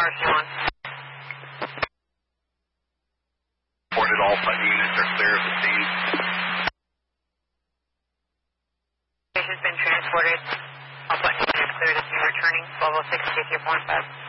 RC1. Reported all units are clear of the scene. Has been transported. All button units clear to scene returning. 1206, take your point 5.